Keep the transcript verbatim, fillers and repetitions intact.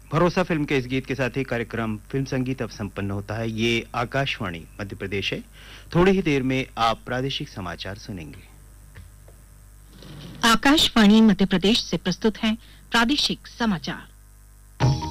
भरोसा फिल्म के इस गीत के साथ ही कार्यक्रम फिल्म संगीत अब संपन्न होता है। ये आकाशवाणी मध्य प्रदेश है। थोड़ी ही देर में आप प्रादेशिक समाचार सुनेंगे। आकाशवाणी मध्य प्रदेश से प्रस्तुत हैं प्रादेशिक समाचार।